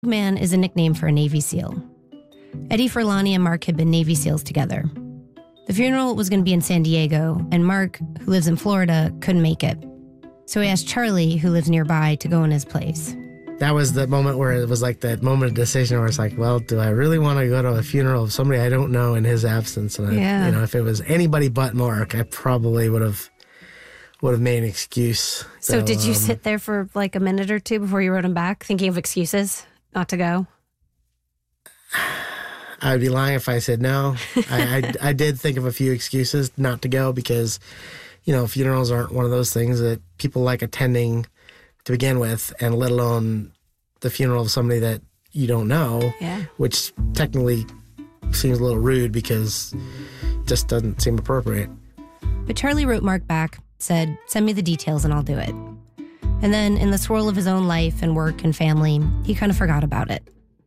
Man is a nickname for a Navy SEAL. Eddie Furlani and Mark had been Navy SEALs together. The funeral was going to be in San Diego, and Mark, who lives in Florida, couldn't make it. So he asked Charlie, who lives nearby, to go in his place. That was the moment where it was like that moment of decision where it's like, well, do I really want to go to a funeral of somebody I don't know in his absence? And if it was anybody but Mark, I probably would have made an excuse. So did you sit there for like a minute or two before you wrote him back, thinking of excuses not to go? I would be lying if I said no. I did think of a few excuses not to go because, funerals aren't one of those things that people like attending to begin with, and let alone the funeral of somebody that you don't know, which technically seems a little rude because it just doesn't seem appropriate. But Charlie wrote Mark back, said, "Send me the details and I'll do it." And then in the swirl of his own life and work and family, he kind of forgot about it.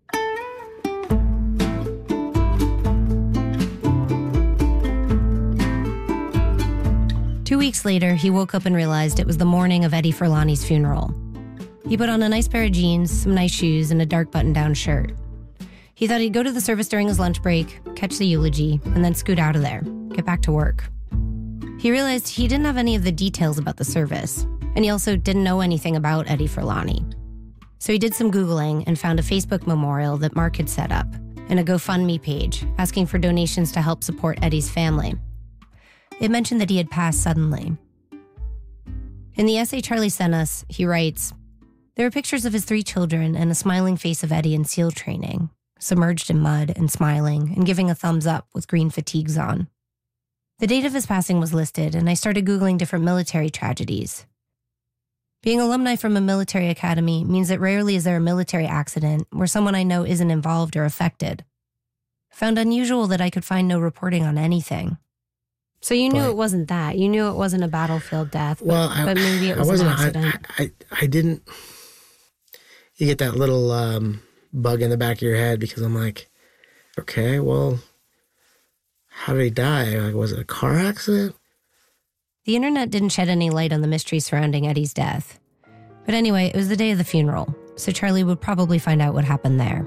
Two weeks later, he woke up and realized it was the morning of Eddie Furlani's funeral. He put on a nice pair of jeans, some nice shoes, and a dark button-down shirt. He thought he'd go to the service during his lunch break, catch the eulogy, and then scoot out of there, get back to work. He realized he didn't have any of the details about the service, and he also didn't know anything about Eddie Furlani. So he did some Googling and found a Facebook memorial that Mark had set up, and a GoFundMe page asking for donations to help support Eddie's family. It mentioned that he had passed suddenly. In the essay Charlie sent us, he writes, "There are pictures of his 3 children and a smiling face of Eddie in SEAL training, submerged in mud and smiling and giving a thumbs up with green fatigues on." The date of his passing was listed, and I started Googling different military tragedies. Being alumni from a military academy means that rarely is there a military accident where someone I know isn't involved or affected. Found unusual that I could find no reporting on anything. So you knew it wasn't that. You knew it wasn't a battlefield death, but maybe it was an accident. I didn't. You get that little bug in the back of your head because I'm like, okay, well, how did he die? Like, was it a car accident? The internet didn't shed any light on the mystery surrounding Eddie's death. But anyway, it was the day of the funeral, so Charlie would probably find out what happened there.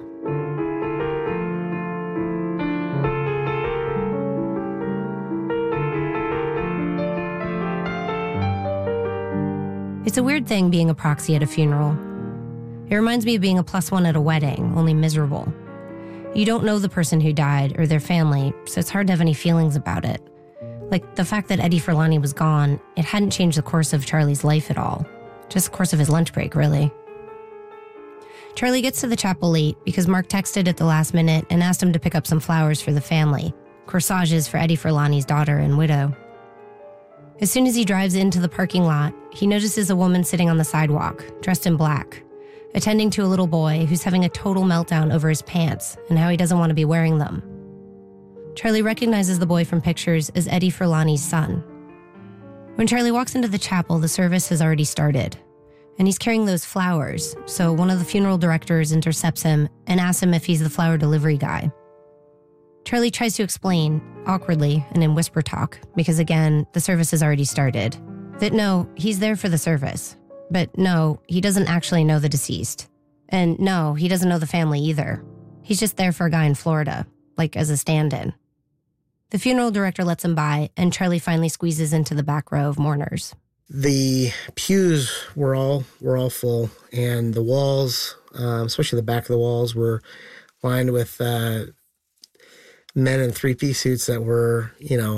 It's a weird thing being a proxy at a funeral. It reminds me of being a +1 at a wedding, only miserable. You don't know the person who died or their family, so it's hard to have any feelings about it. Like the fact that Eddie Furlani was gone, it hadn't changed the course of Charlie's life at all. Just the course of his lunch break, really. Charlie gets to the chapel late because Mark texted at the last minute and asked him to pick up some flowers for the family, corsages for Eddie Furlani's daughter and widow. As soon as he drives into the parking lot, he notices a woman sitting on the sidewalk, dressed in black, attending to a little boy who's having a total meltdown over his pants and how he doesn't want to be wearing them. Charlie recognizes the boy from pictures as Eddie Furlani's son. When Charlie walks into the chapel, the service has already started, and he's carrying those flowers, so one of the funeral directors intercepts him and asks him if he's the flower delivery guy. Charlie tries to explain, awkwardly and in whisper talk, because again, the service has already started, that no, he's there for the service. But no, he doesn't actually know the deceased. And no, he doesn't know the family either. He's just there for a guy in Florida, like as a stand-in. The funeral director lets him by, and Charlie finally squeezes into the back row of mourners. The pews were all full, and the walls, especially the back of the walls, were lined with men in 3-piece suits that were,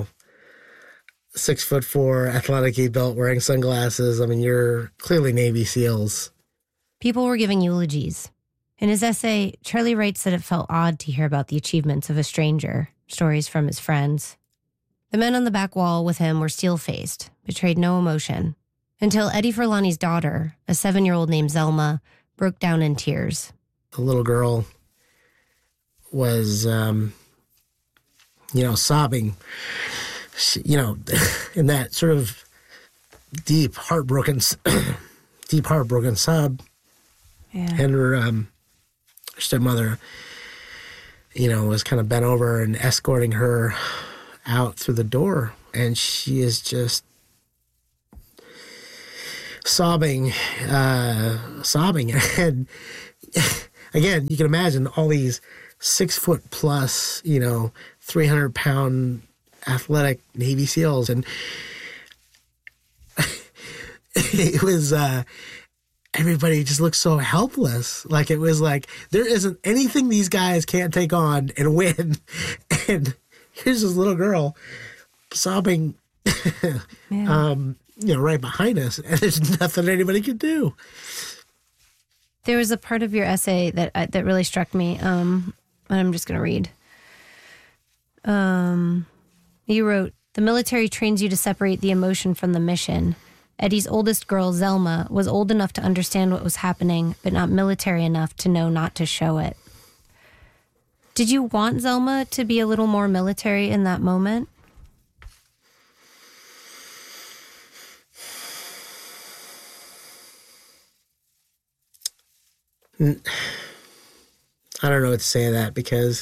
6'4", athletically built, wearing sunglasses. I mean, you're clearly Navy SEALs. People were giving eulogies. In his essay, Charlie writes that it felt odd to hear about the achievements of a stranger, stories from his friends. The men on the back wall with him were steel-faced, betrayed no emotion, until Eddie Furlani's daughter, a 7-year-old named Zelma, broke down in tears. The little girl was, sobbing, in that sort of deep, heartbroken sob. Yeah. And her stepmother, was kind of bent over and escorting her out through the door. And she is just sobbing. And again, you can imagine all these 6 foot plus, 300-pound athletic Navy SEALs. And it was, everybody just looked so helpless. Like, it was like, there isn't anything these guys can't take on and win. And here's this little girl sobbing, right behind us. And there's nothing anybody can do. There was a part of your essay that really struck me, and I'm just going to read. You wrote, "The military trains you to separate the emotion from the mission. Eddie's oldest girl, Zelma, was old enough to understand what was happening, but not military enough to know not to show it." Did you want Zelma to be a little more military in that moment? I don't know what to say to that, because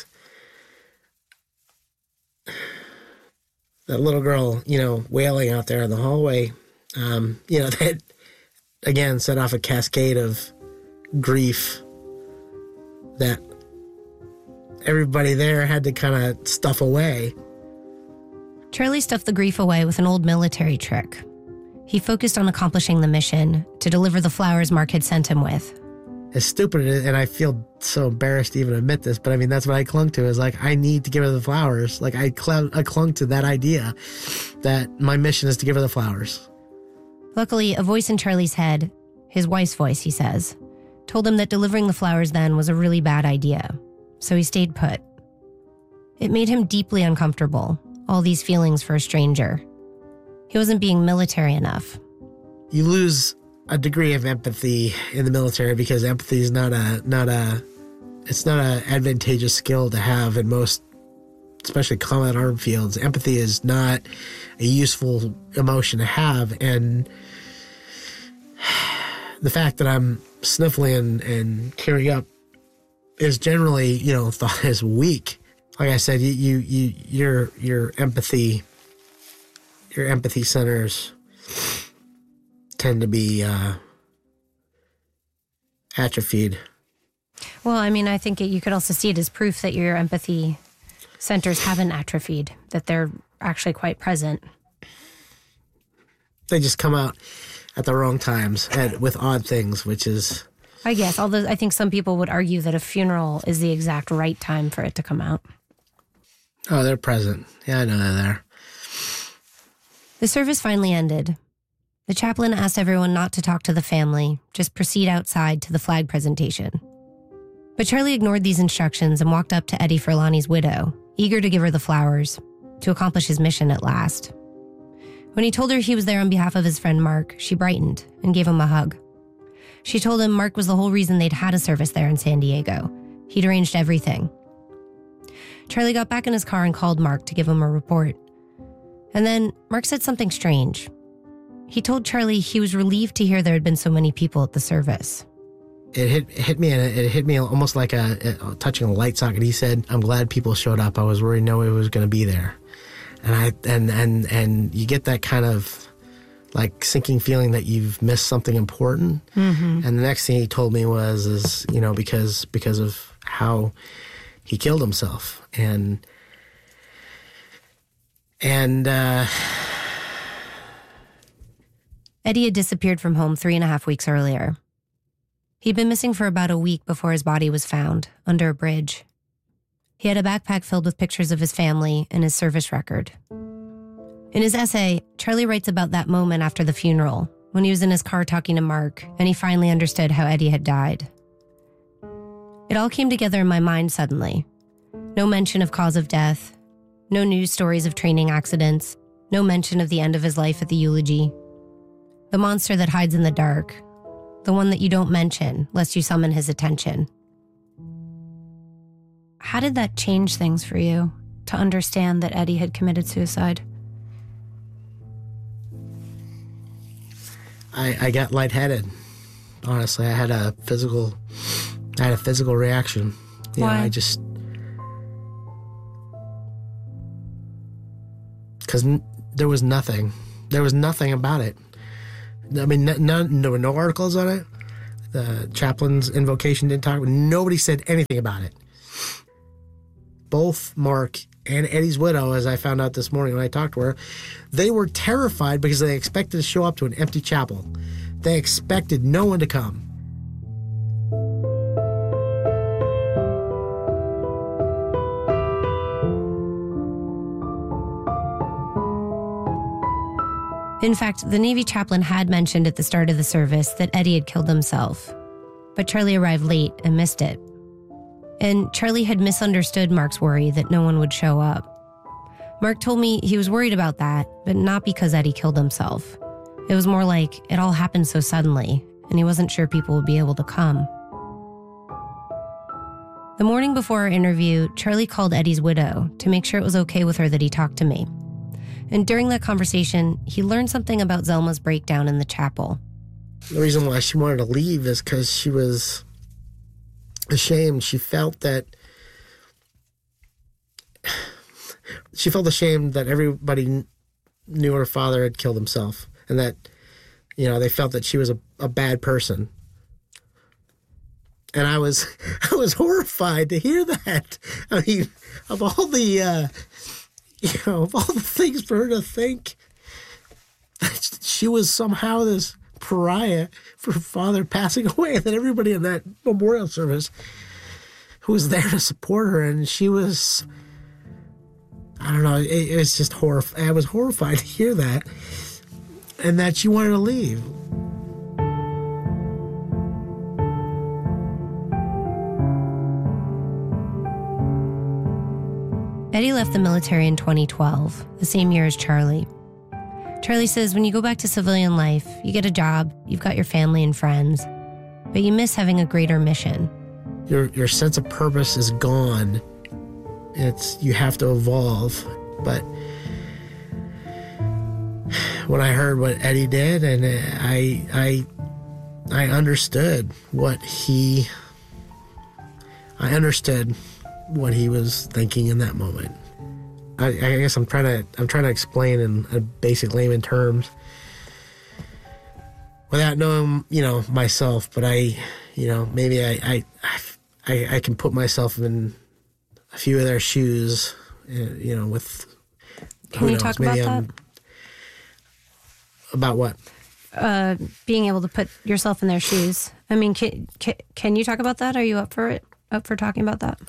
that little girl, wailing out there in the hallway, that again set off a cascade of grief that everybody there had to kind of stuff away. Charlie stuffed the grief away with an old military trick. He focused on accomplishing the mission to deliver the flowers Mark had sent him with. As stupid as it is, and I feel so embarrassed to even admit this, but I mean, that's what I clung to, is like, I need to give her the flowers. Like, I clung to that idea that my mission is to give her the flowers. Luckily, a voice in Charlie's head, his wife's voice, he says, told him that delivering the flowers then was a really bad idea. So he stayed put. It made him deeply uncomfortable, all these feelings for a stranger. He wasn't being military enough. You lose a degree of empathy in the military, because empathy is not a advantageous skill to have in most, especially combat armed fields. Empathy is not a useful emotion to have, and the fact that I'm sniffling and tearing up is generally, thought as weak. Like I said, your empathy centers tend to be atrophied. Well, I mean, I think you could also see it as proof that your empathy centers haven't atrophied, that they're actually quite present. They just come out at the wrong times and with odd things, which is... I guess, although I think some people would argue that a funeral is the exact right time for it to come out. Oh, they're present. Yeah, I know they're there. The service finally ended. The chaplain asked everyone not to talk to the family, just proceed outside to the flag presentation. But Charlie ignored these instructions and walked up to Eddie Furlani's widow, eager to give her the flowers, to accomplish his mission at last. When he told her he was there on behalf of his friend Mark, she brightened and gave him a hug. She told him Mark was the whole reason they'd had a service there in San Diego. He'd arranged everything. Charlie got back in his car and called Mark to give him a report. And then Mark said something strange. He told Charlie he was relieved to hear there had been so many people at the service. It hit me almost like touching a light socket. He said, "I'm glad people showed up. I was worried nobody was going to be there." And you get that kind of like sinking feeling that you've missed something important. Mm-hmm. And the next thing he told me was because of how he killed himself. And Eddie had disappeared from home 3.5 weeks earlier. He'd been missing for about a week before his body was found, under a bridge. He had a backpack filled with pictures of his family and his service record. In his essay, Charlie writes about that moment after the funeral, when he was in his car talking to Mark, and he finally understood how Eddie had died. It all came together in my mind suddenly. No mention of cause of death, no news stories of training accidents, no mention of the end of his life at the eulogy. The monster that hides in the dark, the one that you don't mention lest you summon his attention. How did that change things for you, to understand that Eddie had committed suicide? I got lightheaded. Honestly, I had a physical reaction. Why? Because there was nothing about it. I mean, there were no articles on it. the chaplain's invocation didn't talk about. Nobody said anything about it. Both Mark and Eddie's widow, as I found out this morning when I talked to her, they were terrified because they expected to show up to an empty chapel. They expected no one to come. In fact, the Navy chaplain had mentioned at the start of the service that Eddie had killed himself. But Charlie arrived late and missed it. And Charlie had misunderstood Mark's worry that no one would show up. Mark told me he was worried about that, but not because Eddie killed himself. It was more like it all happened so suddenly, and he wasn't sure people would be able to come. The morning before our interview, Charlie called Eddie's widow to make sure it was okay with her that he talked to me. And during that conversation, he learned something about Zelma's breakdown in the chapel. The reason why she wanted to leave is because she was ashamed. She felt ashamed that everybody knew her father had killed himself, and that, they felt that she was a bad person. And I was horrified to hear that. I mean, of all the things for her to think that she was somehow this pariah for her father passing away, that everybody in that memorial service who was there to support her, and she was, I don't know, it was just I was horrified to hear that, and that she wanted to leave. Eddie left the military in 2012, the same year as Charlie. Charlie says when you go back to civilian life, you get a job, you've got your family and friends, but you miss having a greater mission. Your sense of purpose is gone. You have to evolve. But when I heard what Eddie did, and I understood what he was thinking in that moment. I guess I'm trying to explain in a basic layman terms without knowing, myself, but maybe I can put myself in a few of their shoes, with. Can you talk about that? About what? Being able to put yourself in their shoes. I mean, can you talk about that? Are you up for it? Up for talking about that?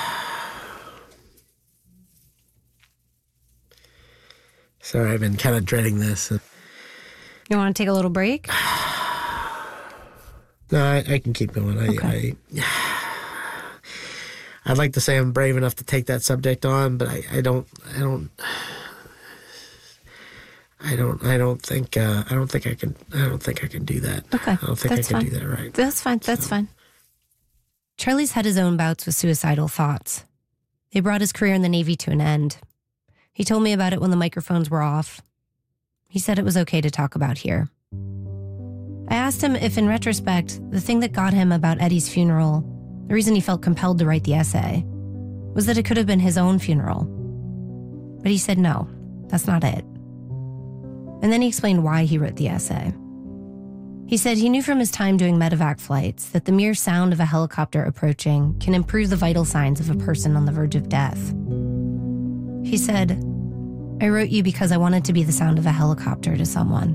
Sorry, I've been kind of dreading this. You want to take a little break? No, I can keep going. Okay. I'd like to say I'm brave enough to take that subject on, but I don't think I can do that. Okay. I don't think That's I can fine. do that right. That's fine. That's fine. Charlie's had his own bouts with suicidal thoughts. They brought his career in the Navy to an end. He told me about it when the microphones were off. He said it was okay to talk about here. I asked him if, in retrospect, the thing that got him about Eddie's funeral, the reason he felt compelled to write the essay, was that it could have been his own funeral. But he said no, that's not it. And then he explained why he wrote the essay. He said he knew from his time doing medevac flights that the mere sound of a helicopter approaching can improve the vital signs of a person on the verge of death. He said, I wrote you because I wanted to be the sound of a helicopter to someone.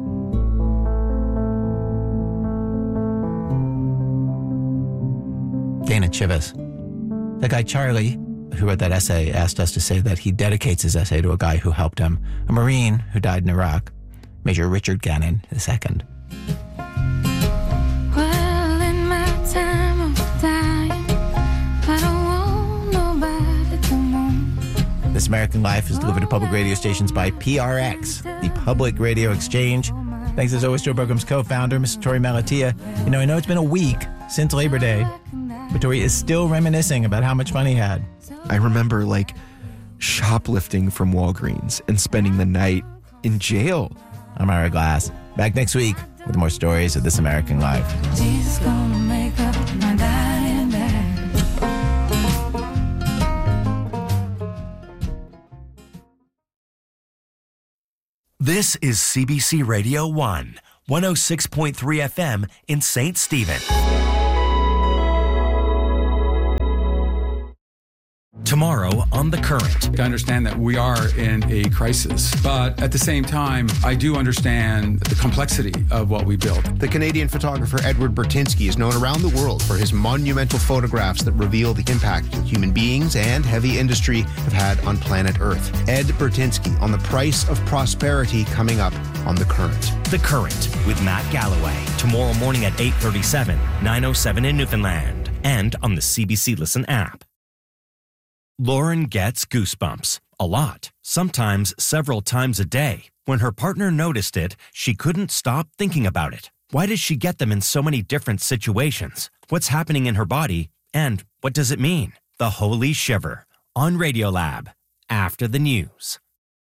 Dana Chivas. The guy Charlie, who wrote that essay, asked us to say that he dedicates his essay to a guy who helped him, a Marine who died in Iraq, Major Richard Gannon II. Well, in my time of dying, I don't want nobody to mourn. This American Life is delivered to public radio stations by PRX, the Public Radio Exchange. Thanks as always to our program's co-founder, Mr. Tori Malatia. I know it's been a week since Labor Day, but Tori is still reminiscing about how much fun he had. I remember, shoplifting from Walgreens and spending the night in jail. I'm Ira Glass. Back next week with more stories of This American Life. Jesus gonna make up my dying day. This is CBC Radio 1, 106.3 FM in St. Stephen. Tomorrow on The Current. I understand that we are in a crisis, but at the same time, I do understand the complexity of what we build. The Canadian photographer Edward Bertinsky is known around the world for his monumental photographs that reveal the impact that human beings and heavy industry have had on planet Earth. Ed Bertinsky on the price of prosperity coming up on The Current. The Current with Matt Galloway. Tomorrow morning at 8:37, 9:07 in Newfoundland, and on the CBC Listen app. Lauren gets goosebumps. A lot. Sometimes several times a day. When her partner noticed it, she couldn't stop thinking about it. Why does she get them in so many different situations? What's happening in her body? And what does it mean? The Holy Shiver. On Radiolab. After the news.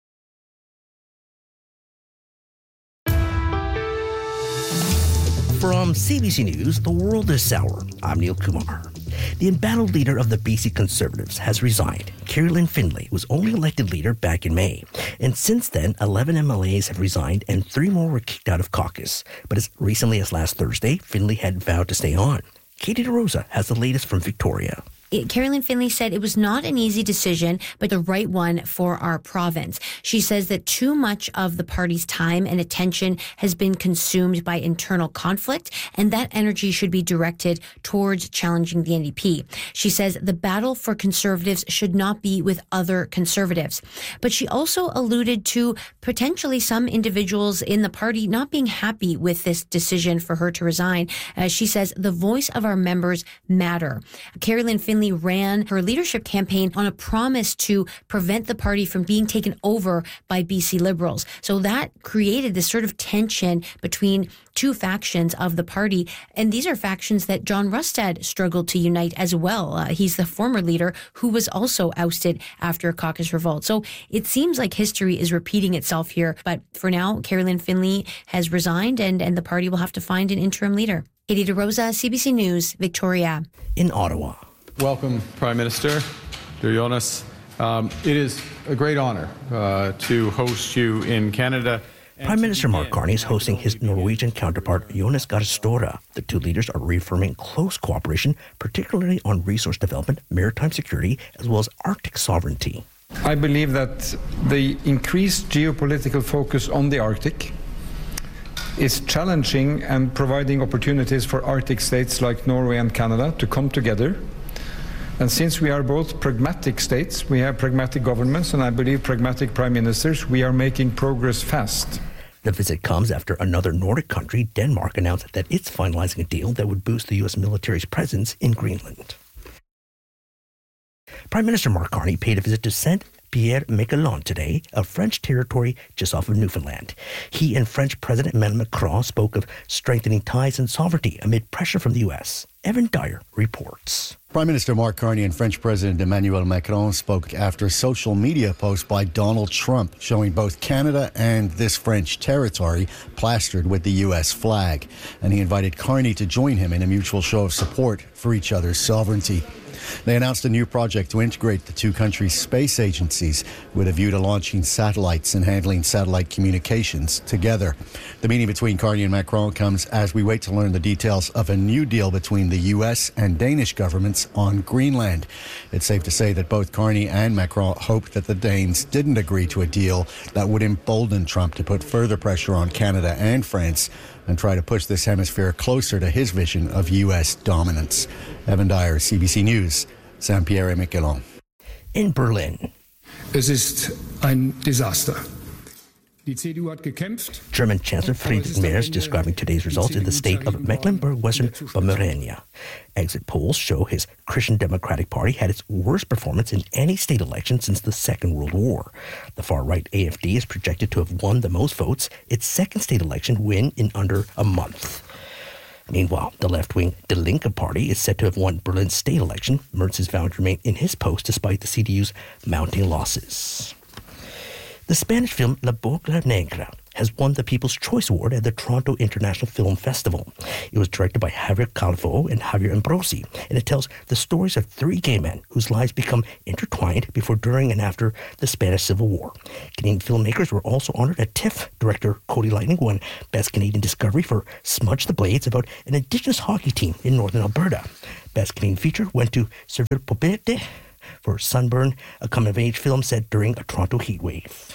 From CBC News, the world is sour. I'm Neil Kumar. The embattled leader of the BC Conservatives has resigned. Carolyn Findlay was only elected leader back in May. And since then, 11 MLAs have resigned and 3 more were kicked out of caucus. But as recently as last Thursday, Findlay had vowed to stay on. Katie DeRosa has the latest from Victoria. Carolyn Findlay said it was not an easy decision, but the right one for our province. She says that too much of the party's time and attention has been consumed by internal conflict, and that energy should be directed towards challenging the NDP. She says the battle for Conservatives should not be with other Conservatives. But she also alluded to potentially some individuals in the party not being happy with this decision for her to resign. She says the voice of our members matter. Carolyn Findlay ran her leadership campaign on a promise to prevent the party from being taken over by BC Liberals. So that created this sort of tension between two factions of the party. And these are factions that John Rustad struggled to unite as well. He's the former leader who was also ousted after a caucus revolt. So it seems like history is repeating itself here. But for now, Carolyn Findlay has resigned and the party will have to find an interim leader. Katie DeRosa, CBC News, Victoria. In Ottawa. Welcome, Prime Minister, dear Jonas. It is a great honor to host you in Canada. Prime Minister Mark Carney is hosting his Norwegian counterpart, Jonas Gahr Støre. The two leaders are reaffirming close cooperation, particularly on resource development, maritime security, as well as Arctic sovereignty. I believe that the increased geopolitical focus on the Arctic is challenging and providing opportunities for Arctic states like Norway and Canada to come together. And since we are both pragmatic states, we have pragmatic governments, and I believe pragmatic prime ministers, we are making progress fast. The visit comes after another Nordic country, Denmark, announced that it's finalizing a deal that would boost the U.S. military's presence in Greenland. Prime Minister Mark Carney paid a visit to Saint-Pierre-Miquelon today, a French territory just off of Newfoundland. He and French President Emmanuel Macron spoke of strengthening ties and sovereignty amid pressure from the U.S. Evan Dyer reports. Prime Minister Mark Carney and French President Emmanuel Macron spoke after a social media post by Donald Trump showing both Canada and this French territory plastered with the U.S. flag. And he invited Carney to join him in a mutual show of support for each other's sovereignty. They announced a new project to integrate the two countries' space agencies with a view to launching satellites and handling satellite communications together. The meeting between Carney and Macron comes as we wait to learn the details of a new deal between the U.S. and Danish governments on Greenland. It's safe to say that both Carney and Macron hoped that the Danes didn't agree to a deal that would embolden Trump to put further pressure on Canada and France and try to push this hemisphere closer to his vision of U.S. dominance. Evan Dyer, CBC News, Saint-Pierre-et-Miquelon. In Berlin. Es ist ein Desaster. Die CDU hat gekämpft. German Chancellor Friedrich Merz describing today's results in the state of Mecklenburg-Western Pomerania. Exit polls show his Christian Democratic Party had its worst performance in any state election since the Second World War. The far-right AfD is projected to have won the most votes, its second state election win in under a month. Meanwhile, the left-wing Die Linke Party is said to have won Berlin's state election. Merz is vowed to remain in his post despite the CDU's mounting losses. The Spanish film La Boca Negra has won the People's Choice Award at the Toronto International Film Festival. It was directed by Javier Calvo and Javier Ambrosi, and it tells the stories of 3 gay men whose lives become intertwined before, during, and after the Spanish Civil War. Canadian filmmakers were also honored at TIFF. Director Cody Lightning won Best Canadian Discovery for Smudge the Blades, about an Indigenous hockey team in northern Alberta. Best Canadian Feature went to Servir Popete for Sunburn, a coming-of-age film set during a Toronto heat wave.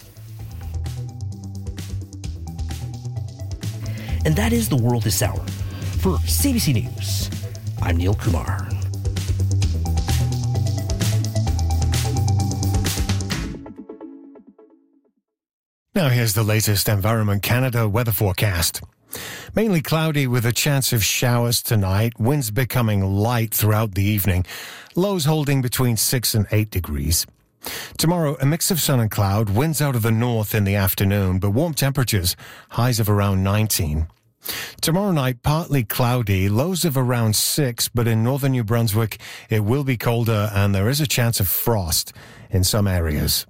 And that is The World This Hour. For CBC News, I'm Neil Kumar. Now here's the latest Environment Canada weather forecast. Mainly cloudy with a chance of showers tonight, winds becoming light throughout the evening, lows holding between 6 and 8 degrees. Tomorrow, a mix of sun and cloud, winds out of the north in the afternoon, but warm temperatures, highs of around 19. Tomorrow night, partly cloudy, lows of around 6, but in northern New Brunswick, it will be colder and there is a chance of frost in some areas.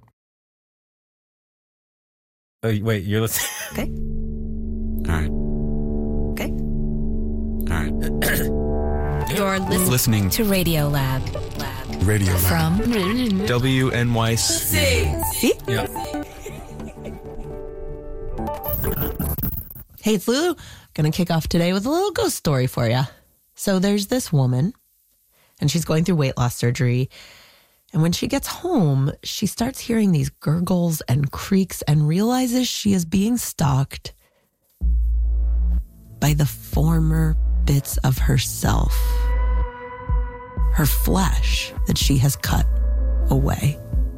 Wait, you're listening? Okay. All right. Okay. All right. You're listening to Radio Lab. Radio Lab. From WNYC. See? Yeah. Hey, it's Lulu. Gonna kick off today with a little ghost story for you. So there's this woman, and she's going through weight loss surgery. And when she gets home, she starts hearing these gurgles and creaks and realizes she is being stalked by the former bits of herself, her flesh that she has cut away.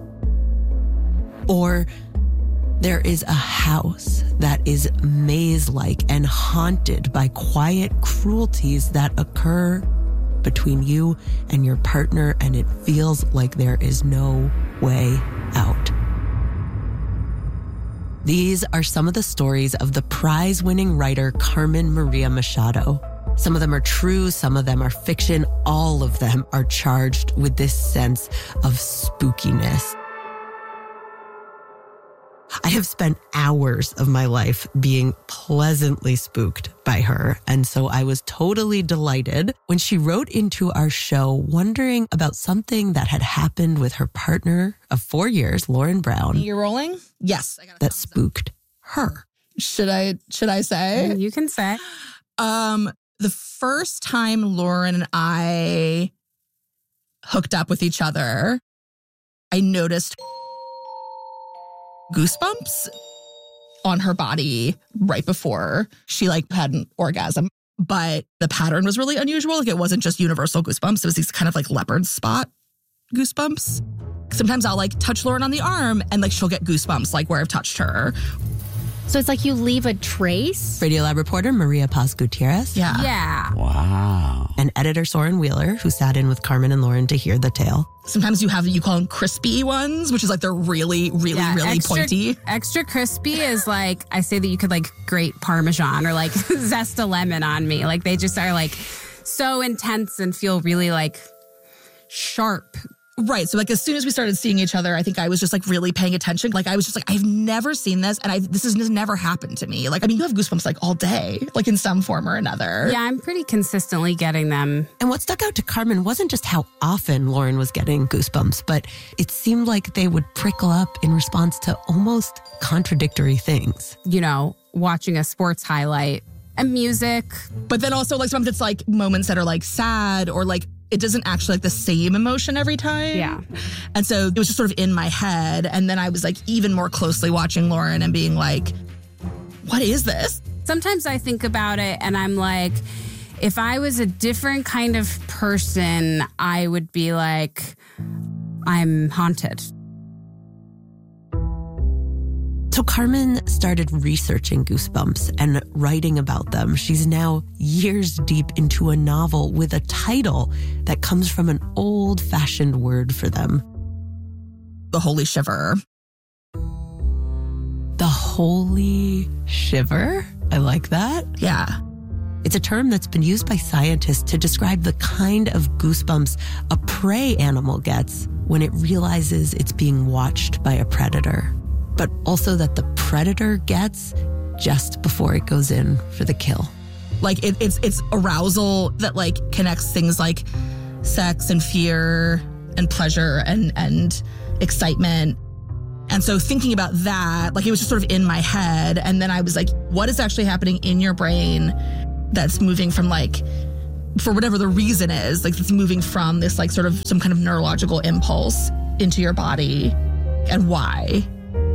Or there is a house that is maze-like and haunted by quiet cruelties that occur between you and your partner, and it feels like there is no way out. These are some of the stories of the prize-winning writer Carmen Maria Machado. Some of them are true, some of them are fiction, all of them are charged with this sense of spookiness. I have spent hours of my life being pleasantly spooked by her. And so I was totally delighted when she wrote into our show wondering about something that had happened with her partner of 4 years, Lauren Brown. You're rolling? Yes. That spooked her. Should I say? You can say. The first time Lauren and I hooked up with each other, I noticed goosebumps on her body right before she had an orgasm. But the pattern was really unusual. It wasn't just universal goosebumps. It was these kind of leopard spot goosebumps. Sometimes I'll touch Lauren on the arm and she'll get goosebumps where I've touched her. So it's like you leave a trace? Radiolab reporter Maria Paz Gutierrez. Yeah. Wow. And editor Soren Wheeler, who sat in with Carmen and Lauren to hear the tale. Sometimes you call them crispy ones, which is they're really, really, really pointy. Extra crispy is I say that you could grate Parmesan or zest a lemon on me. They just are so intense and feel really sharp. Right. So as soon as we started seeing each other, I think I was just really paying attention. I was just I've never seen this and this has never happened to me. You have goosebumps all day, in some form or another. Yeah, I'm pretty consistently getting them. And what stuck out to Carmen wasn't just how often Lauren was getting goosebumps, but it seemed like they would prickle up in response to almost contradictory things. Watching a sports highlight and music. But then also sometimes it's moments that are sad or it doesn't actually the same emotion every time. Yeah. And so it was just sort of in my head. And then I was even more closely watching Lauren and being what is this? Sometimes I think about it and I'm if I was a different kind of person, I would be I'm haunted. So Carmen started researching goosebumps and writing about them. She's now years deep into a novel with a title that comes from an old-fashioned word for them. The Holy Shiver. The Holy Shiver? I like that. Yeah. It's a term that's been used by scientists to describe the kind of goosebumps a prey animal gets when it realizes it's being watched by a predator. but also that the predator gets just before it goes in for the kill. Like it's arousal that like connects things like sex and fear and pleasure and excitement. And so thinking about that, like it was just sort of in my head. And then I was like, what is actually happening in your brain that's moving from like, for whatever the reason is, like it's moving from this like sort of some kind of neurological impulse into your body, and why?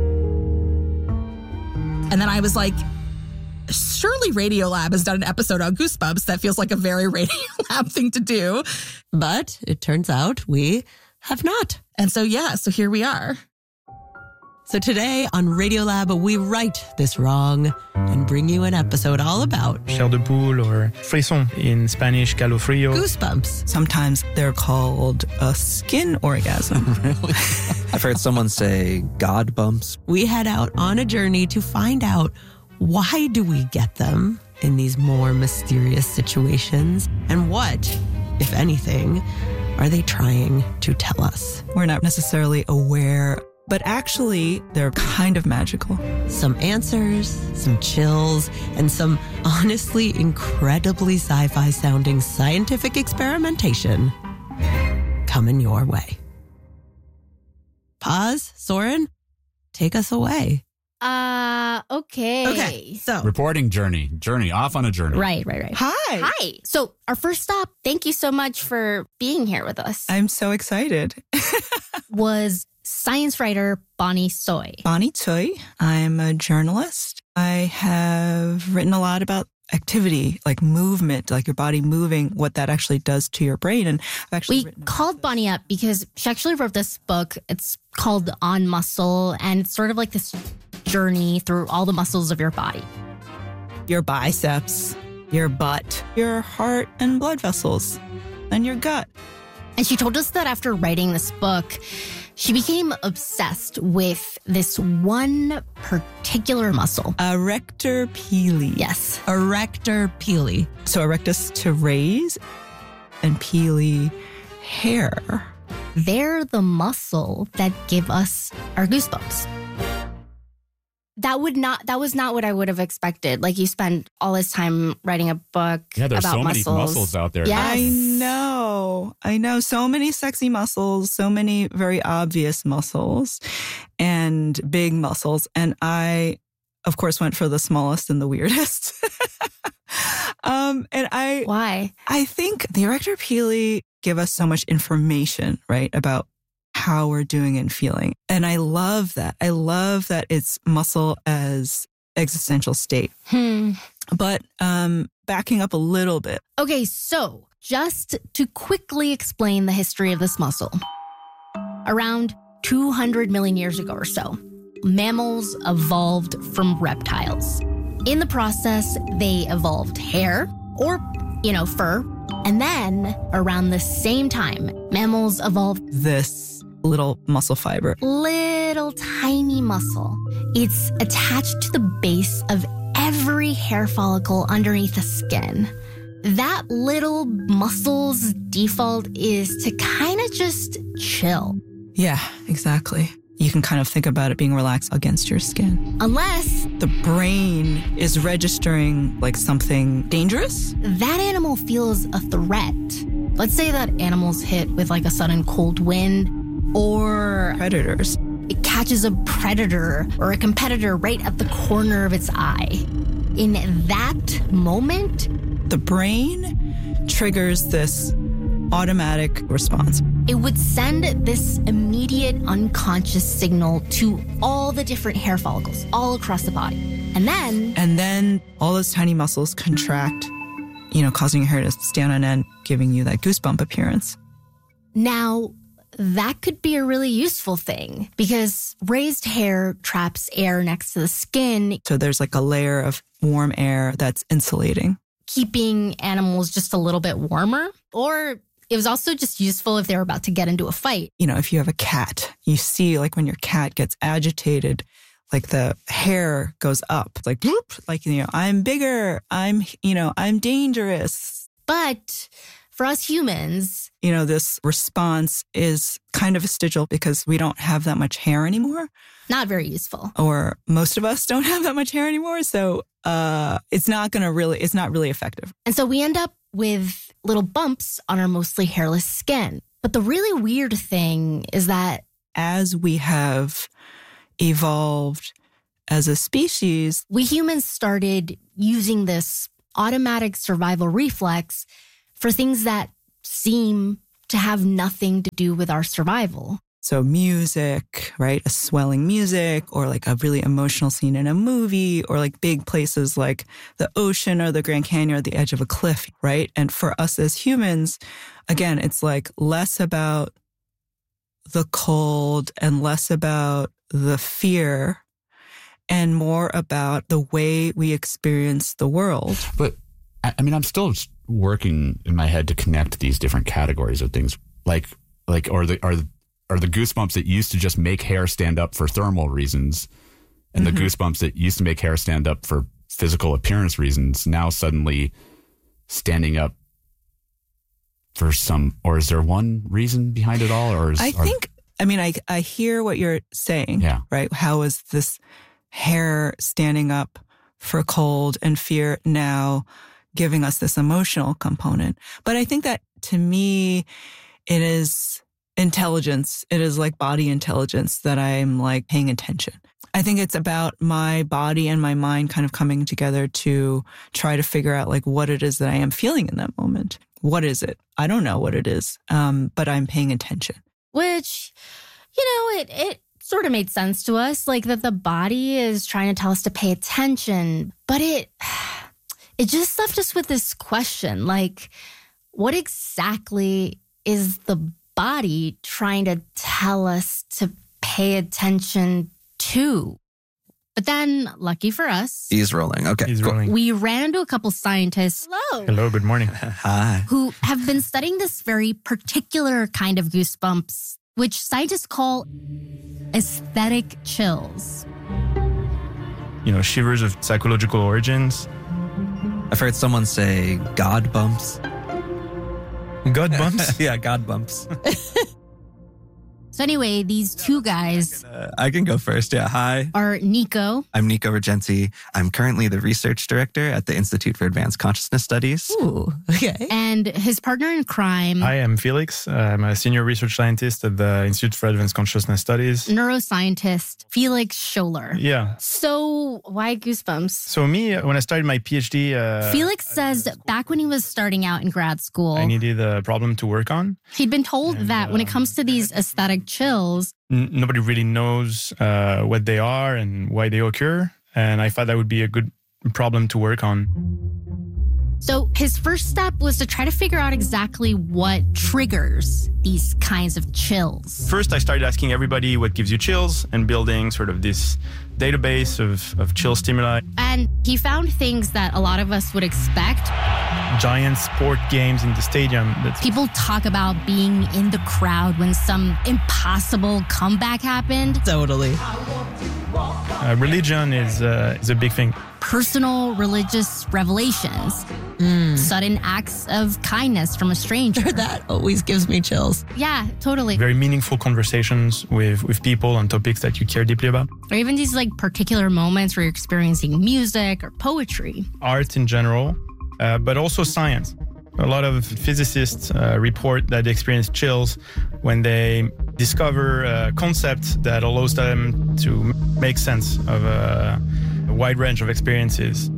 And then I was like, surely Radiolab has done an episode on Goosebumps. That feels like a very Radiolab thing to do. But it turns out we have not. And so, yeah, so here we are. So today on Radiolab, we right this wrong and bring you an episode all about chair de poule, or frisson in Spanish, calofrío. Goosebumps. Sometimes they're called a skin orgasm. Really? I've heard someone say God bumps. We head out on a journey to find out, why do we get them in these more mysterious situations? And what, if anything, are they trying to tell us? We're not necessarily aware, but actually, they're kind of magical. Some answers, some chills, and some honestly incredibly sci-fi sounding scientific experimentation coming your way. Paz, Soren, take us away. Okay. So reporting journey off on a journey. Right. Hi. So our first stop, thank you so much for being here with us, I'm so excited. was science writer Bonnie Tsui. Bonnie Tsui. I'm a journalist. I have written a lot about activity, like movement, like your body moving, what that actually does to your brain. And I've actually called Bonnie up because she actually wrote this book. It's called On Muscle, and it's sort of like this journey through all the muscles of your body. Your biceps, your butt, your heart and blood vessels, and your gut. And she told us that after writing this book, she became obsessed with this one particular muscle. Erector pili. Yes. Erector pili. So erectus to raise, and pili, hair. They're the muscle that give us our goosebumps. That was not what I would have expected. Like, you spend all this time writing a book there's about so muscles. many muscles out there. Yes. I know. So many sexy muscles, so many very obvious muscles and big muscles. And I, of course, went for the smallest and the weirdest. Why? I think the erector pili give us so much information, right, about how we're doing and feeling. And I love that. I love that it's muscle as existential state. But backing up a little bit. Okay, so just to quickly explain the history of this muscle. Around 200 million years ago or so, mammals evolved from reptiles. In the process, they evolved hair or, fur. And then around the same time, mammals evolved this little muscle fiber. Little tiny muscle. It's attached to the base of every hair follicle underneath the skin. That little muscle's default is to kind of just chill. Yeah, exactly. You can kind of think about it being relaxed against your skin. Unless the brain is registering like something dangerous. That animal feels a threat. Let's say that animal's hit with like a sudden cold wind, or predators. It catches a predator or a competitor right at the corner of its eye. In that moment, the brain triggers this automatic response. It would send this immediate unconscious signal to all the different hair follicles all across the body. And then all those tiny muscles contract, causing your hair to stand on end, giving you that goosebump appearance. Now, that could be a really useful thing because raised hair traps air next to the skin. So there's like a layer of warm air that's insulating, keeping animals just a little bit warmer. Or it was also just useful if they were about to get into a fight. If you have a cat, you see like when your cat gets agitated, like the hair goes up. It's like, whoop, like, I'm bigger. I'm dangerous. But For us humans, this response is kind of vestigial because we don't have that much hair anymore. not very useful. Or most of us don't have that much hair anymore. So it's not really effective. And so we end up with little bumps on our mostly hairless skin. But the really weird thing is that as we have evolved as a species, we humans started using this automatic survival reflex for things that seem to have nothing to do with our survival. So music, right? A swelling music, or like a really emotional scene in a movie, or like big places like the ocean or the Grand Canyon or the edge of a cliff, right? And for us as humans, again, it's like less about the cold and less about the fear and more about the way we experience the world. But I mean, I'm still working in my head to connect these different categories of things, are the goosebumps that used to just make hair stand up for thermal reasons, and the goosebumps that used to make hair stand up for physical appearance reasons now suddenly standing up for some, or is there one reason behind it all? Or I hear what you're saying, yeah. Right? How is this hair standing up for cold and fear now giving us this emotional component? But I think that to me, it is intelligence. It is like body intelligence that I'm like paying attention. I think it's about my body and my mind kind of coming together to try to figure out like what it is that I am feeling in that moment. What is it? I don't know what it is, but I'm paying attention. Which, it sort of made sense to us, like that the body is trying to tell us to pay attention. But it just left us with this question, like, what exactly is the body trying to tell us to pay attention to? But then, lucky for us, he's rolling. Okay, he's rolling. We ran into a couple scientists. Hello, good morning. Hi. Who have been studying this very particular kind of goosebumps, which scientists call aesthetic chills. Shivers of psychological origins. I've heard someone say God bumps. God bumps? Yeah, God bumps. So anyway, these two guys I can go first. Yeah, hi. are Nico. I'm Nico Regency. I'm currently the research director at the Institute for Advanced Consciousness Studies. Ooh, okay. And his partner in crime, I am Felix. I'm a senior research scientist at the Institute for Advanced Consciousness Studies. neuroscientist Felix Scholler. Yeah. So why goosebumps? So me, when I started my PhD... Felix says back when he was starting out in grad school, I needed a problem to work on. He'd been told that when it comes to these aesthetic chills, nobody really knows what they are and why they occur. And I thought that would be a good problem to work on. So his first step was to try to figure out exactly what triggers these kinds of chills. First, I started asking everybody what gives you chills and building sort of this database of chill stimuli. And he found things that a lot of us would expect. Giant sport games in the stadium. People talk about being in the crowd when some impossible comeback happened. Totally. Religion is a big thing. Personal religious revelations. Sudden acts of kindness from a stranger. That always gives me chills. Yeah, totally. Very meaningful conversations with people on topics that you care deeply about. Or even these like particular moments where you're experiencing music or poetry. Art in general, but also science. A lot of physicists report that they experience chills when they discover a concept that allows them to make sense of a wide range of experiences.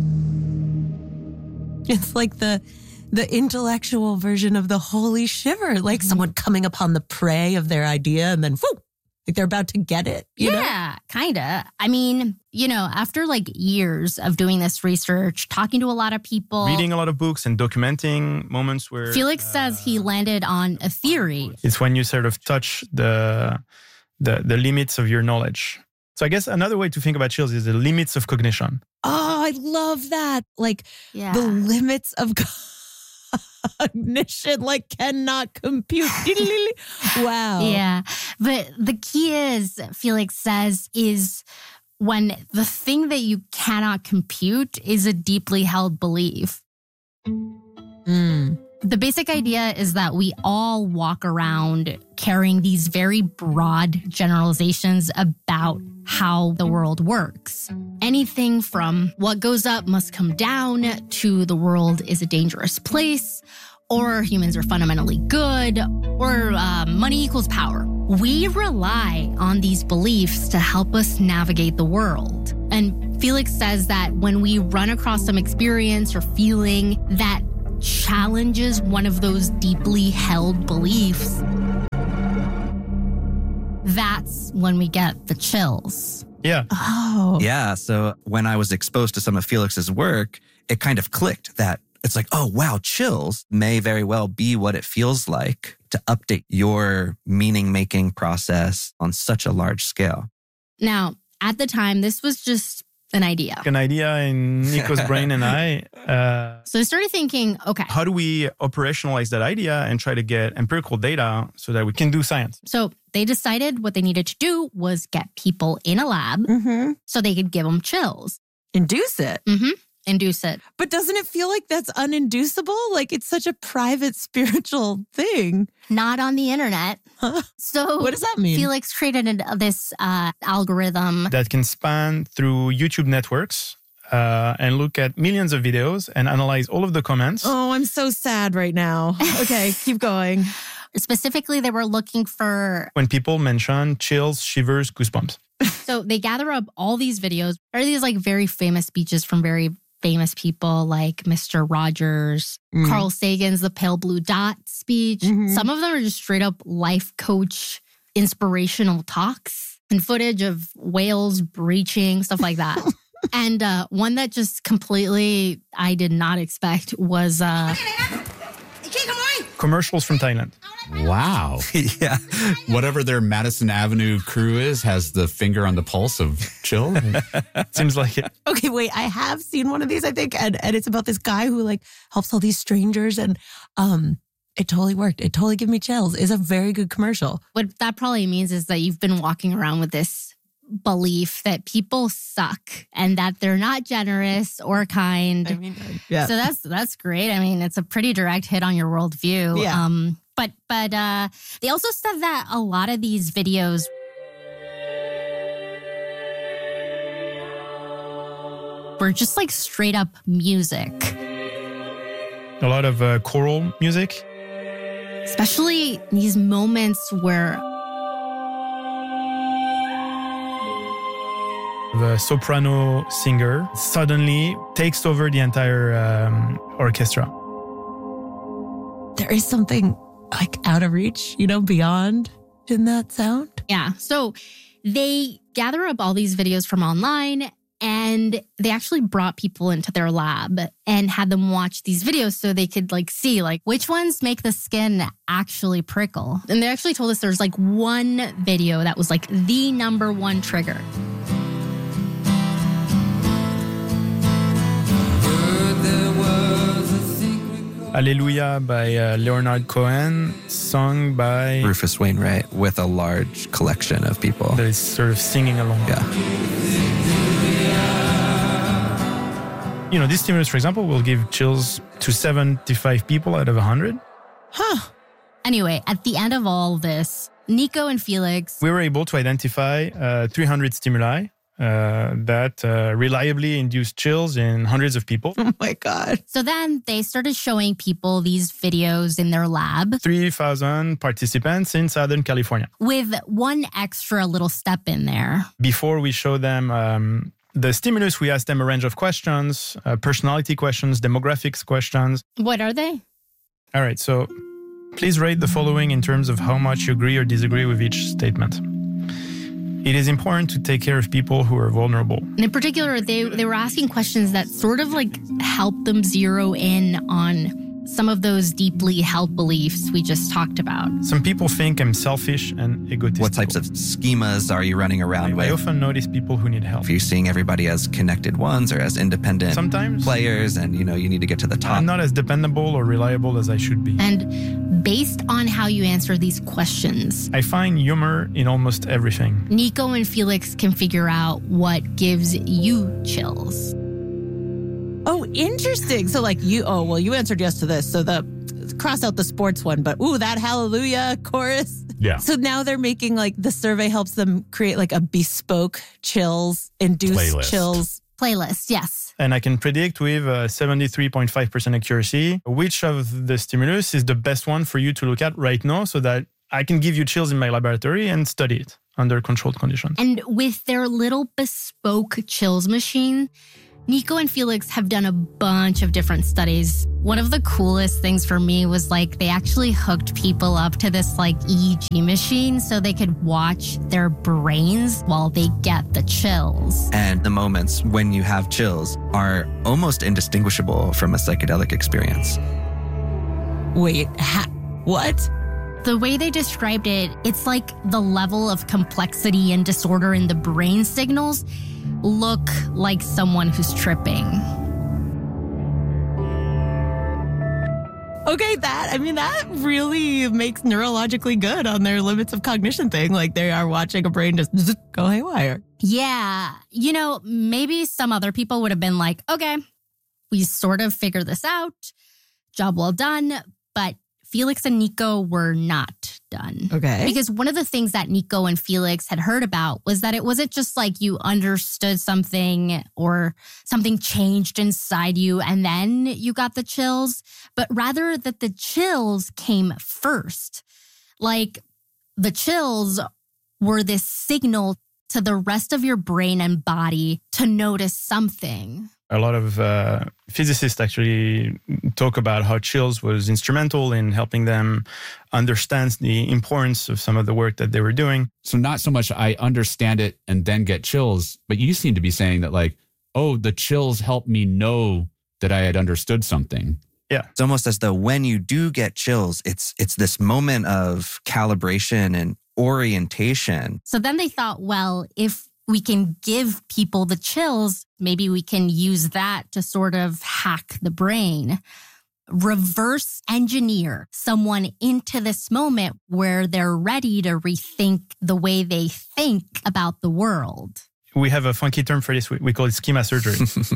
It's like the intellectual version of the holy shiver, like someone coming upon the prey of their idea and then whoo, like they're about to get it. You know? Kinda. I mean, after like years of doing this research, talking to a lot of people, reading a lot of books and documenting moments where Felix says he landed on a theory. It's when you sort of touch the limits of your knowledge. So I guess another way to think about chills is the limits of cognition. Oh, I love that. Like the limits of cognition, like cannot compute. Wow. Yeah. But the key is, Felix says, is when the thing that you cannot compute is a deeply held belief. The basic idea is that we all walk around carrying these very broad generalizations about how the world works. Anything from what goes up must come down to the world is a dangerous place, or humans are fundamentally good, or money equals power. We rely on these beliefs to help us navigate the world. And Felix says that when we run across some experience or feeling that challenges one of those deeply held beliefs, that's when we get the chills. Yeah. Oh. Yeah. So when I was exposed to some of Felix's work, it kind of clicked that it's like, oh, wow, chills may very well be what it feels like to update your meaning-making process on such a large scale. Now, at the time, this was just an idea. An idea in Nico's brain and I. So I started thinking, okay. How do we operationalize that idea and try to get empirical data so that we can do science? So they decided what they needed to do was get people in a lab so they could give them chills. Induce it. Induce it. But doesn't it feel like that's uninducible? Like it's such a private spiritual thing. Not on the internet. So what does that mean? Felix created this algorithm that can span through YouTube networks and look at millions of videos and analyze all of the comments. Oh, I'm so sad right now. Okay, keep going. Specifically, they were looking for when people mention chills, shivers, goosebumps. So they gather up all these videos. There are these like very famous speeches from very famous people like Mr. Rogers, Carl Sagan's The Pale Blue Dot speech. Some of them are just straight up life coach inspirational talks and footage of whales breaching, stuff like that. And one that just completely I did not expect was commercials from Thailand. Wow. Yeah. Whatever their Madison Avenue crew is has the finger on the pulse of chill. Seems like it. Okay, wait, I have seen one of these, I think, and it's about this guy who like helps all these strangers, and it totally worked. It totally gave me chills. It's a very good commercial. What that probably means is that you've been walking around with this belief that people suck and that they're not generous or kind. I mean, yeah. So that's great. I mean, it's a pretty direct hit on your worldview. Yeah. But they also said that a lot of these videos were just like straight up music. A lot of choral music. Especially these moments where the soprano singer suddenly takes over the entire orchestra. There is something like out of reach, beyond in that sound. Yeah. So they gather up all these videos from online and they actually brought people into their lab and had them watch these videos so they could see which ones make the skin actually prickle. And they actually told us there's one video that was the number one trigger. Alleluia by Leonard Cohen, sung by Rufus Wainwright, with a large collection of people that is sort of singing along. Yeah. This stimulus, for example, will give chills to 75 people out of 100. Huh. Anyway, at the end of all this, Nico and Felix, we were able to identify 300 stimuli that reliably induced chills in hundreds of people. Oh my God. So then they started showing people these videos in their lab. 3,000 participants in Southern California. With one extra little step in there. Before we show them the stimulus, we asked them a range of questions, personality questions, demographics questions. What are they? All right, so please rate the following in terms of how much you agree or disagree with each statement. It is important to take care of people who are vulnerable. And in particular, they were asking questions that sort of help them zero in on some of those deeply held beliefs we just talked about. Some people think I'm selfish and egotistical. What types of schemas are you running around with? I often notice people who need help. If you're seeing everybody as connected ones or as independent players, and you need to get to the top. I'm not as dependable or reliable as I should be. And based on how you answer these questions, I find humor in almost everything. Nico and Felix can figure out what gives you chills. Oh, interesting. So like you answered yes to this. So cross out the sports one, but that hallelujah chorus. Yeah. So now they're making like the survey helps them create like a bespoke induced chills. Playlist, yes. And I can predict with 73.5% accuracy which of the stimulus is the best one for you to look at right now so that I can give you chills in my laboratory and study it under controlled conditions. And with their little bespoke chills machine, Nico and Felix have done a bunch of different studies. One of the coolest things for me was like they actually hooked people up to this like EEG machine so they could watch their brains while they get the chills. And the moments when you have chills are almost indistinguishable from a psychedelic experience. Wait, what? The way they described it, it's like the level of complexity and disorder in the brain signals look like someone who's tripping. Okay, that really makes neurologically good on their limits of cognition thing. Like they are watching a brain just go haywire. Yeah. Maybe some other people would have been like, okay, we sort of figured this out. Job well done. But Felix and Nico were not done. Okay. Because one of the things that Nico and Felix had heard about was that it wasn't just like you understood something or something changed inside you and then you got the chills, but rather that the chills came first. Like the chills were this signal to the rest of your brain and body to notice something. A lot of physicists actually talk about how chills was instrumental in helping them understand the importance of some of the work that they were doing. So not so much I understand it and then get chills, but you seem to be saying that like, oh, the chills helped me know that I had understood something. Yeah. It's almost as though when you do get chills, it's this moment of calibration and orientation. So then they thought, well, if we can give people the chills, maybe we can use that to sort of hack the brain, reverse engineer someone into this moment where they're ready to rethink the way they think about the world. We have a funky term for this. We call it schema surgery.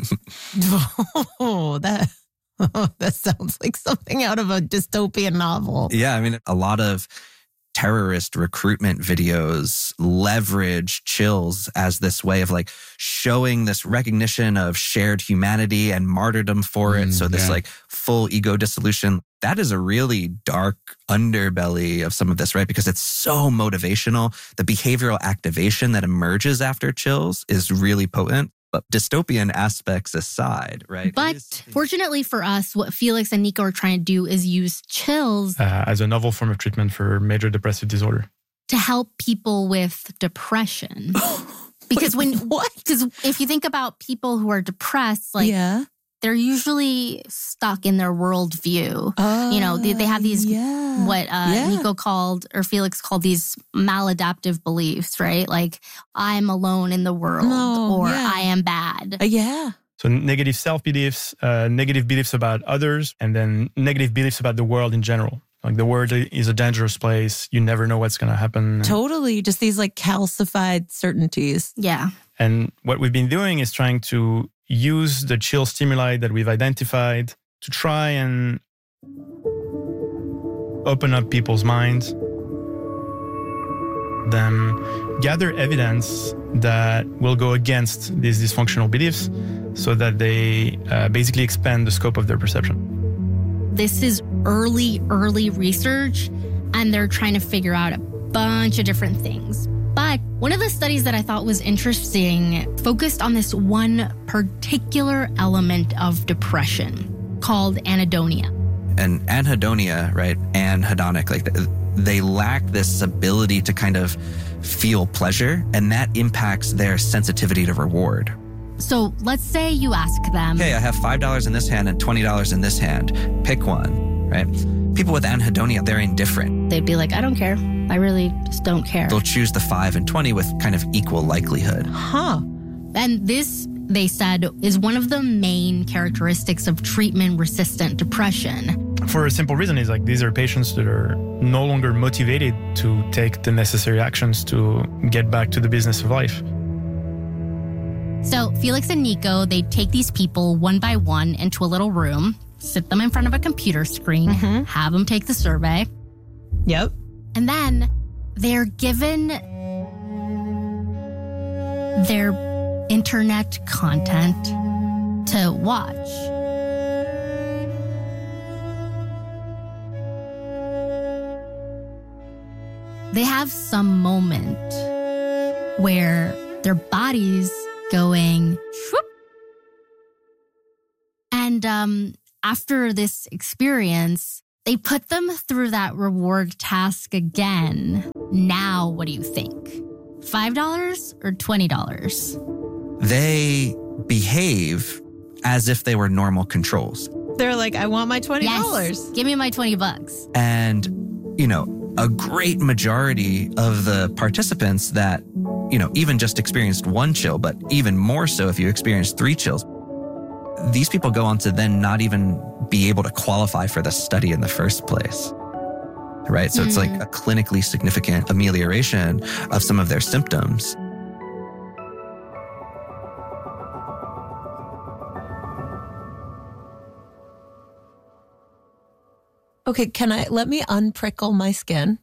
That sounds like something out of a dystopian novel. Yeah, I mean, a lot of terrorist recruitment videos leverage chills as this way of like showing this recognition of shared humanity and martyrdom for it. So this like full ego dissolution, that is a really dark underbelly of some of this, right? Because it's so motivational. The behavioral activation that emerges after chills is really potent. But dystopian aspects aside, right? But fortunately for us, what Felix and Nico are trying to do is use chills as a novel form of treatment for major depressive disorder to help people with depression. Because because if you think about people who are depressed, like they're usually stuck in their worldview. They have these what Nico called or Felix called these maladaptive beliefs, right? Like I'm alone in the world I am bad. So negative self-beliefs, negative beliefs about others, and then negative beliefs about the world in general. Like the world is a dangerous place. You never know what's going to happen. Totally. Just these like calcified certainties. Yeah. And what we've been doing is trying to use the chill stimuli that we've identified to try and open up people's minds, them gather evidence that will go against these dysfunctional beliefs so that they basically expand the scope of their perception. This is early research, and they're trying to figure out a bunch of different things. But one of the studies that I thought was interesting focused on this one particular element of depression called anhedonia. And anhedonia, right? Anhedonic, like they lack this ability to kind of feel pleasure, and that impacts their sensitivity to reward. So let's say you ask them, okay, I have $5 in this hand and $20 in this hand. Pick one, right? People with anhedonia, they're indifferent. They'd be like, I don't care. I really just don't care. They'll choose the 5 and 20 with kind of equal likelihood. And this, they said, is one of the main characteristics of treatment-resistant depression. For a simple reason, is like these are patients that are no longer motivated to take the necessary actions to get back to the business of life. So Felix and Nico, they take these people one by one into a little room, sit them in front of a computer screen, have them take the survey. Yep. And then they're given their internet content to watch. They have some moment where their bodies going whoop. And after this experience, they put them through that reward task again. Now, what do you think? $5 or $20? They behave as if they were normal controls. They're like, I want my $20. Yes, give me my $20. And, a great majority of the participants that, even just experienced one chill, but even more so if you experienced 3 chills, these people go on to then not even be able to qualify for the study in the first place. Right? So it's like a clinically significant amelioration of some of their symptoms. Okay, let me unprickle my skin?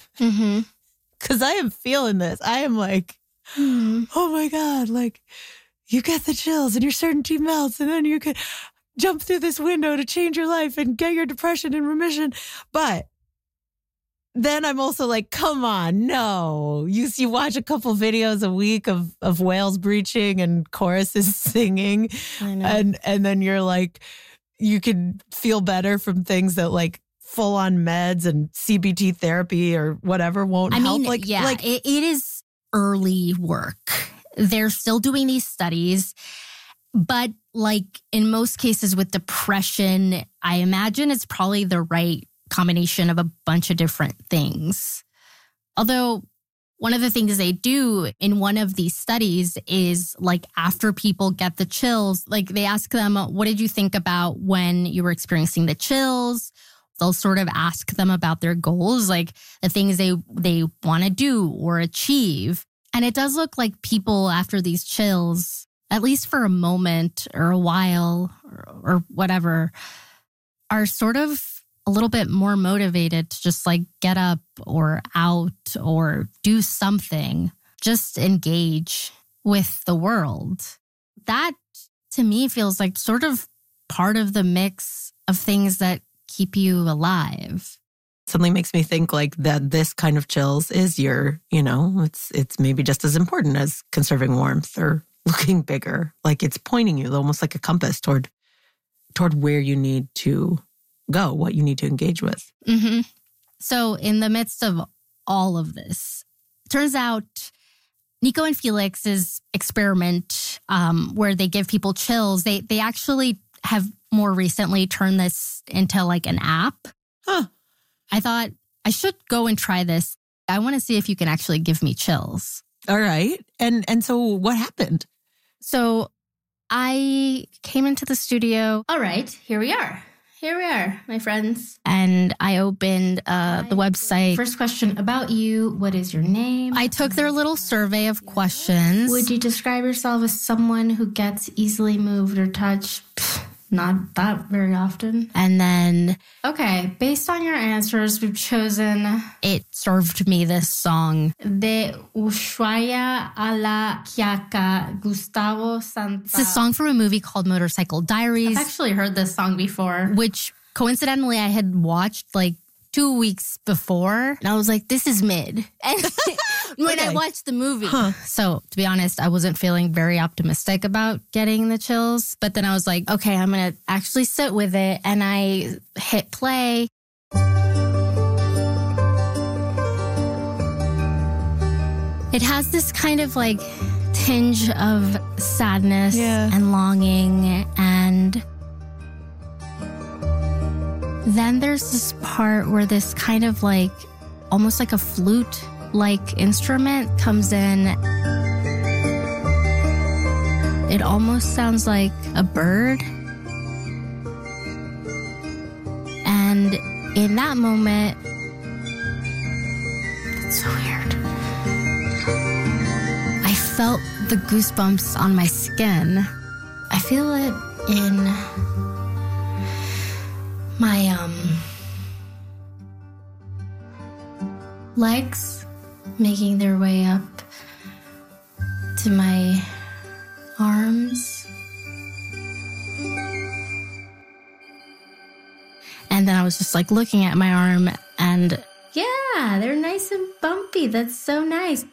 Because I am feeling this. I am like, oh my God, like you get the chills and your certainty melts and then you can jump through this window to change your life and get your depression in remission. But then I'm also like, come on, no. You watch a couple videos a week of whales breaching and choruses singing. I know. And then you're like, you can feel better from things that like full on meds and CBT therapy or whatever won't help. It is early work. They're still doing these studies, but like in most cases with depression, I imagine it's probably the right combination of a bunch of different things. Although one of the things they do in one of these studies is like after people get the chills, like they ask them, what did you think about when you were experiencing the chills? They'll sort of ask them about their goals, like the things they want to do or achieve. And it does look like people after these chills, at least for a moment or a while or whatever, are sort of a little bit more motivated to just like get up or out or do something, just engage with the world. That to me feels like sort of part of the mix of things that keep you alive. Something makes me think like that this kind of chills is it's maybe just as important as conserving warmth or looking bigger. Like it's pointing you almost like a compass toward where you need to go, what you need to engage with. Mm-hmm. So in the midst of all of this, turns out Nico and Felix's experiment where they give people chills, they actually have more recently turned this into like an app. Huh. I thought I should go and try this. I want to see if you can actually give me chills. All right. And so what happened? So I came into the studio. All right, here we are. Here we are, my friends. And I opened the website. First question about you. What is your name? I took their little survey of questions. Would you describe yourself as someone who gets easily moved or touched? Not that very often. And then, okay, based on your answers, we've chosen... It served me this song. De Ushuaia a la Quiaca, Gustavo Santa. It's a song from a movie called Motorcycle Diaries. I've actually heard this song before. Which, coincidentally, I had watched like 2 weeks before. And I was like, this is mid. And when I watched the movie. So, to be honest, I wasn't feeling very optimistic about getting the chills. But then I was like, okay, I'm going to actually sit with it. And I hit play. It has this kind of like tinge of sadness and longing. And then there's this part where this kind of like, almost like a flute-like instrument comes in. It almost sounds like a bird. And in that moment, it's so weird. I felt the goosebumps on my skin. I feel it in my legs, making their way up to my arms. And then I was just like looking at my arm and yeah, they're nice and bumpy. That's so nice.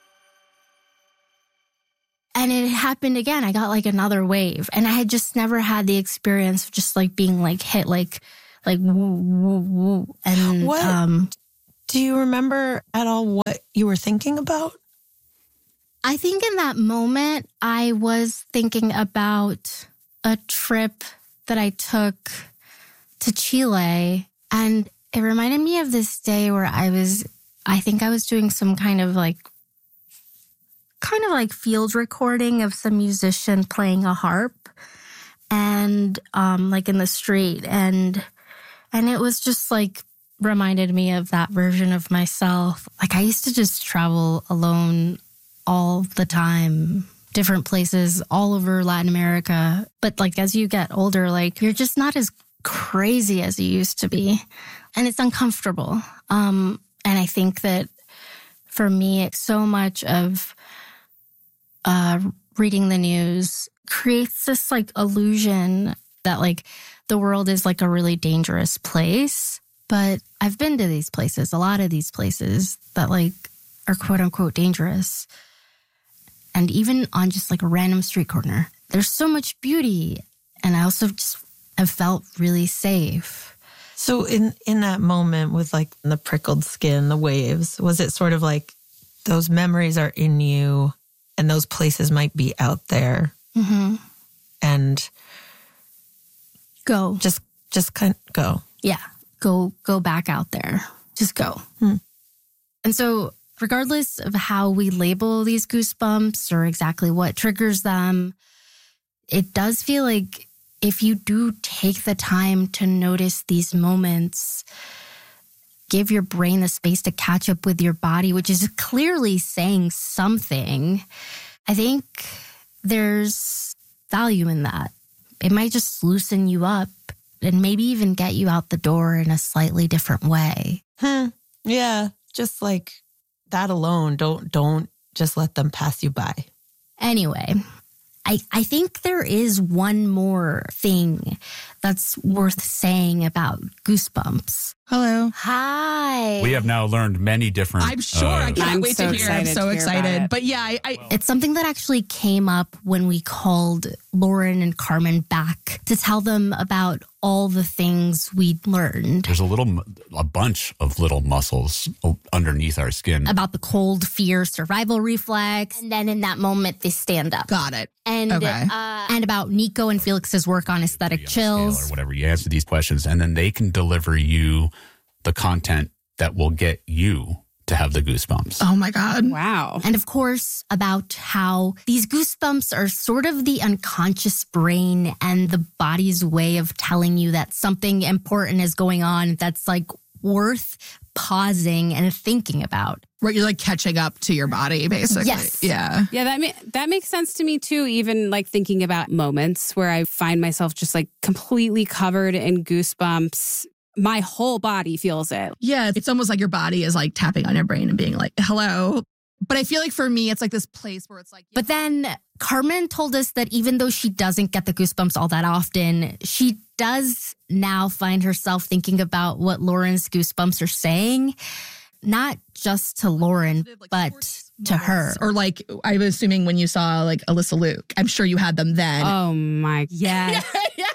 And it happened again. I got like another wave, and I had just never had the experience of just like being like hit like woo, woo, woo. And what do you remember at all what you were thinking about? I think in that moment, I was thinking about a trip that I took to Chile, and it reminded me of this day where I think I was doing some kind of like field recording of some musician playing a harp, and like in the street, and it was just like reminded me of that version of myself. Like I used to just travel alone all the time, different places all over Latin America. But like as you get older, like you're just not as crazy as you used to be, and it's uncomfortable. And I think that for me, so much of reading the news creates this like illusion that like the world is like a really dangerous place. But I've been to these places, a lot of these places that like are quote unquote dangerous. And even on just like a random street corner, there's so much beauty. And I also just have felt really safe. So in that moment with like the prickled skin, the waves, was it sort of like those memories are in you and those places might be out there? Mm-hmm. And go. Just kind of go. Yeah. Go back out there. Just go. And so regardless of how we label these goosebumps or exactly what triggers them, it does feel like if you do take the time to notice these moments, give your brain the space to catch up with your body, which is clearly saying something, I think there's value in that. It might just loosen you up and maybe even get you out the door in a slightly different way. Yeah, just like that alone, don't just let them pass you by. Anyway, I think there is one more thing that's worth saying about goosebumps. Hello. Hi. We have now learned many different... I'm sure. I can't wait to hear. I'm so excited. But yeah, it's something that actually came up when we called Lauren and Carmen back to tell them about all the things we'd learned. There's a bunch of little muscles underneath our skin. About the cold, fear, survival reflex. And then in that moment, they stand up. Got it. And, and about Nico and Felix's work on aesthetic chills. Or whatever. You answer these questions, and then they can deliver you the content that will get you to have the goosebumps. Oh my God. Wow. And of course, about how these goosebumps are sort of the unconscious brain and the body's way of telling you that something important is going on that's like worth pausing and thinking about. Right, you're like catching up to your body, basically. Yes. Yeah. Yeah, that makes sense to me too. Even like thinking about moments where I find myself just like completely covered in goosebumps. My whole body feels it. Yeah, it's almost like your body is like tapping on your brain and being like, hello. But I feel like for me, it's like this place where it's like... But then Carmen told us that even though she doesn't get the goosebumps all that often, she does now find herself thinking about what Lauren's goosebumps are saying. Not just to Lauren, but to her. Or like, I was assuming when you saw like Alyssa Luke, I'm sure you had them then. Oh my God.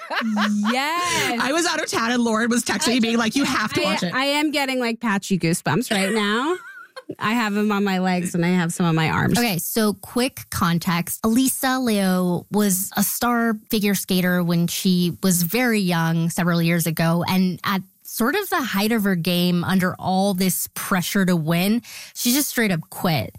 Yes. I was out of town and Lauren was texting me being like, you have to watch it. I am getting like patchy goosebumps right now. I have them on my legs and I have some on my arms. Okay, so quick context. Elisa Leo was a star figure skater when she was very young several years ago. And at sort of the height of her game, under all this pressure to win, she just straight up quit.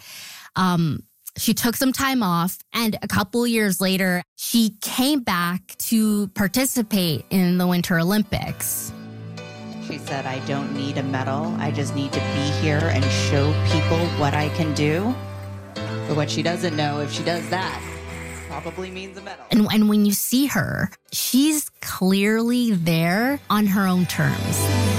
She took some time off, and a couple years later, she came back to participate in the Winter Olympics. She said, I don't need a medal. I just need to be here and show people what I can do. But what she doesn't know, if she does that, probably means a medal. And when you see her, she's clearly there on her own terms.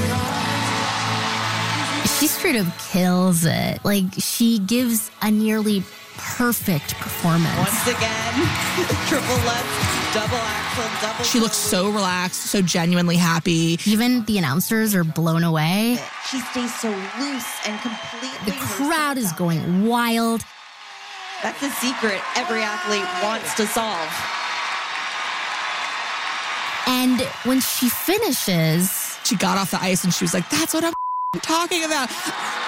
She straight up kills it. Like, she gives a nearly perfect performance. Once again, triple lutz, double axel, double. She looks so relaxed, so genuinely happy. Even the announcers are blown away. She stays so loose and completely. The crowd is going wild. That's a secret every athlete wants to solve. And when she finishes, she got off the ice and she was like, "That's what I'm talking about."